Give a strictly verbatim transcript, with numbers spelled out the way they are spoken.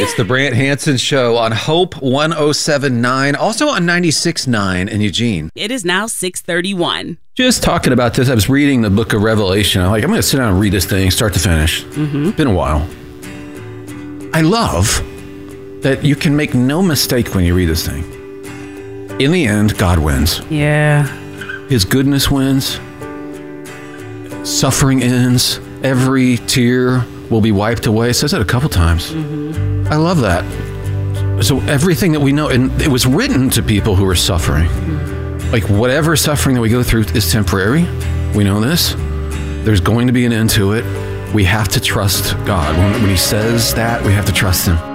It's the Brant Hansen Show on Hope one oh seven point nine, also on ninety-six point nine in Eugene. It is now six thirty-one. Just talking about this, I was reading the book of Revelation. I'm like, I'm going to sit down and read this thing, start to finish. Mm-hmm. It's been a while. I love that you can make no mistake when you read this thing. In the end, God wins. Yeah. His goodness wins. Suffering ends. Every tear will be wiped away. It says it a couple times. Mm-hmm. I love that. So everything that we know, and it was written to people who are suffering. Mm-hmm. Like whatever suffering that we go through is temporary. We know this. There's going to be an end to it. We have to trust God. When, when he says that, we have to trust him.